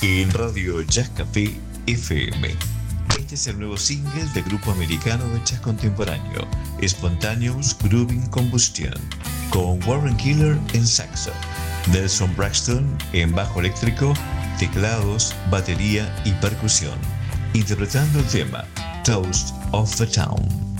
en Radio Jazz Café FM. Este es el nuevo single del grupo americano de jazz contemporáneo, Spontaneous Grooving Combustion, con Warren Keeler en saxo, Nelson Braxton en bajo eléctrico, teclados, batería y percusión, interpretando el tema Toast of the Town.